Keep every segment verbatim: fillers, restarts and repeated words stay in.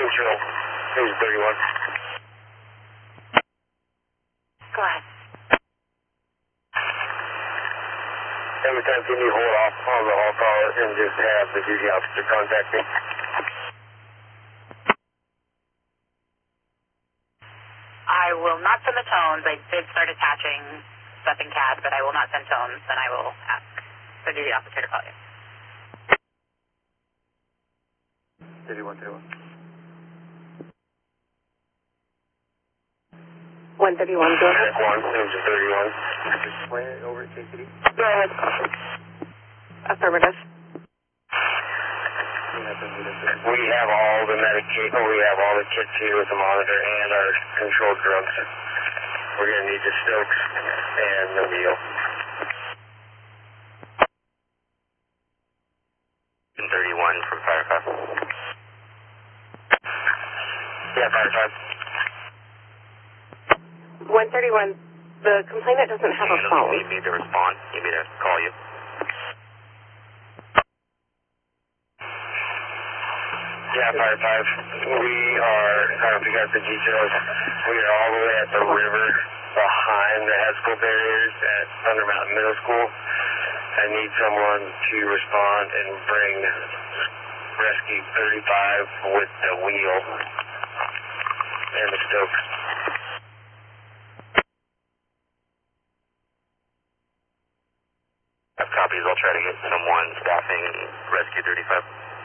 Central, News thirty-one. Go ahead. Every time can you hold off on the hall call and just have the duty officer contact me? I will not send the tones. I did start attaching stuff in C A D, but I will not send tones. Then I will ask the duty officer to call you. thirty-one, thirty-one. one thirty-one, go ahead. one, Engine thirty-one. Explain it over at K C D. Go ahead. Affirmative. We have all the medication, we have all the kits here with the monitor and our controlled drugs. We're going to need the Stokes and the wheel. thirty-one from Fire five. Yeah, Fire five. one thirty-one, the complainant doesn't have a phone. You need me to respond? You need me to call you? Yeah, Fire five. We are, I don't know if you got the details, we are all the way at the river behind the head school barriers at Thunder Mountain Middle School. I need someone to respond and bring Rescue thirty-five with the wheel and the Stokes. I have copies. I'll try to get someone staffing Rescue thirty-five.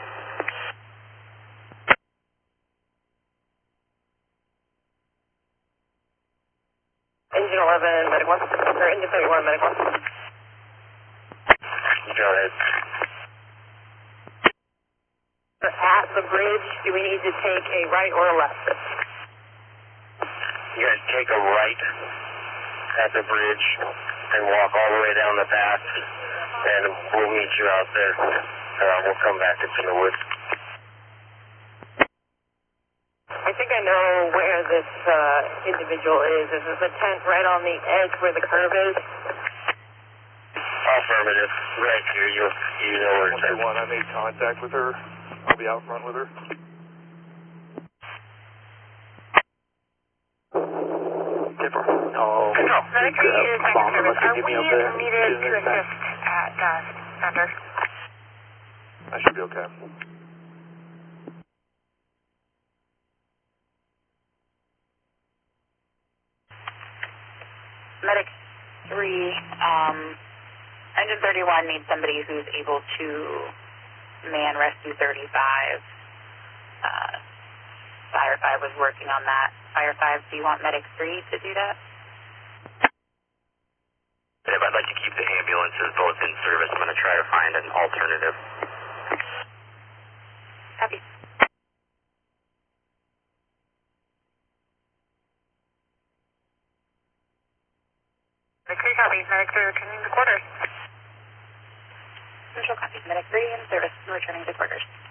Engine eleven, medic one, or engine thirty-one, medic one. Go ahead. At the bridge, do we need to take a right or a left? You guys take a right at the bridge and walk all the way down the path, and we'll meet you out there. Uh, we'll come back into the woods. I think I know where this uh, individual is. Is this a tent right on the edge where the curve is? Affirmative. Right here. You you know where it's at. one, I made contact with her. I'll be out front with her. Dipper. Oh, Control. Medic three is back in service. Are we needed to Business assist at uh, Thunder? I should be okay. Medic three, um, engine thirty-one needs somebody who's able to man Rescue thirty-five. Uh, Fire five was working on that. Fire five, do you want Medic three to do that? If I'd like to keep the ambulances both in service, I'm going to try to find an alternative. Copy. Medic three copies. Medic three returning to quarters. Control copies. Medic three in service, returning to quarters.